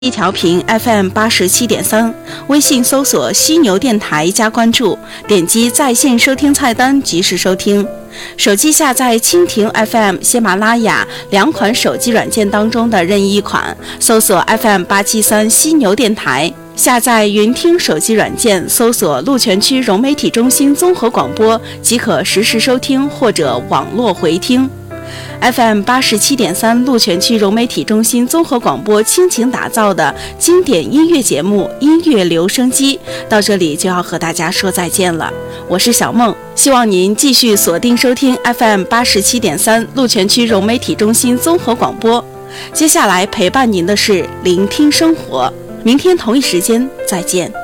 一调频 FM87.3，微信搜索犀牛电台加关注，点击在线收听菜单及时收听。手机下载蜻蜓 FM、喜马拉雅两款手机软件当中的任意一款，搜索 FM873犀牛电台。下载云听手机软件，搜索鹿泉区融媒体中心综合广播即可实时收听或者网络回听。FM87.3鹿泉区融媒体中心综合广播倾情打造的经典音乐节目《音乐留声机》到这里就要和大家说再见了。我是小梦，希望您继续锁定收听 FM87.3鹿泉区融媒体中心综合广播。接下来陪伴您的是聆听生活，明天同一时间再见。